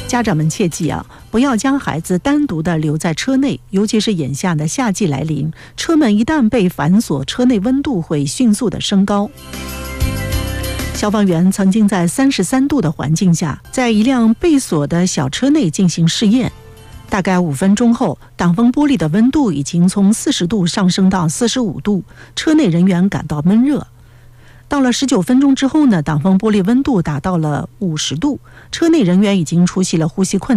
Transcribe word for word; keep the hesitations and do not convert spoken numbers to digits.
家长们切记啊，不要将孩子单独的留在车内，尤其是眼下的夏季来临，车门一旦被反锁，车内温度会迅速的升高。消防员曾经在三十三度的环境下，在一辆被锁的小车内进行试验。大概五分钟后，挡风玻璃的温度已经从四十度上升到四十五度，车内人员感到闷热。到了十九分钟之后呢，挡风玻璃温度达到了五十度，车内人员已经出现了呼吸困难。